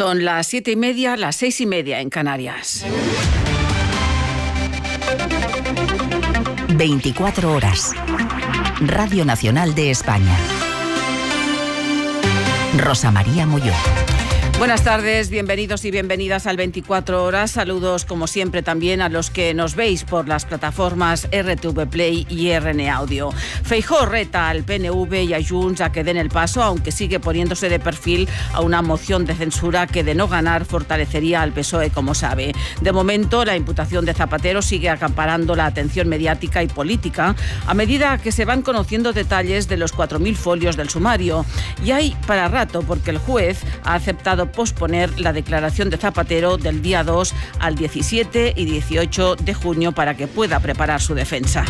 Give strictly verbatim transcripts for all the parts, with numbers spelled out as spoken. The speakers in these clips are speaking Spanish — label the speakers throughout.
Speaker 1: Son las siete y media, las seis y media en Canarias.
Speaker 2: veinticuatro horas. Radio Nacional de España. Rosa María Molló.
Speaker 1: Buenas tardes, bienvenidos y bienvenidas al veinticuatro horas. Saludos, como siempre, también a los que nos veis por las plataformas R T V Play y R N Audio. Feijóo reta al P N V y a Junts a que den el paso, aunque sigue poniéndose de perfil a una moción de censura que, de no ganar, fortalecería al P S O E, como sabe. De momento, la imputación de Zapatero sigue acaparando la atención mediática y política a medida que se van conociendo detalles de los cuatro mil folios del sumario. Y hay para rato, porque el juez ha aceptado posponer la declaración de Zapatero del día dos al diecisiete y dieciocho de junio para que pueda preparar su defensa.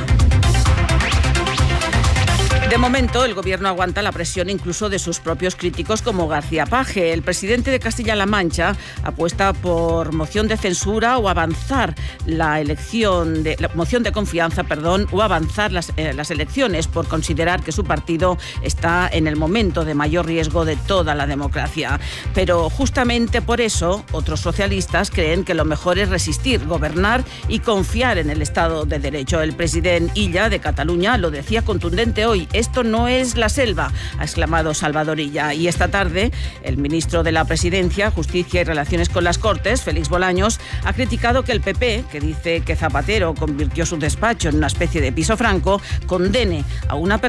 Speaker 1: De momento, el Gobierno aguanta la presión incluso de sus propios críticos como García Paje. El presidente de Castilla-La Mancha apuesta por moción de censura o avanzar la elección de la moción de confianza, perdón, o avanzar las, eh, las elecciones por considerar que su partido está en el momento de mayor riesgo de toda la democracia. Pero justamente por eso, otros socialistas creen que lo mejor es resistir, gobernar y confiar en el Estado de Derecho. El presidente Illa de Cataluña lo decía contundente hoy: esto no es la selva, ha exclamado Salvador Illa. Y esta tarde, el ministro de la Presidencia, Justicia y Relaciones con las Cortes, Félix Bolaños, ha criticado que el P P, que dice que Zapatero convirtió su despacho en una especie de piso franco, condene a una persona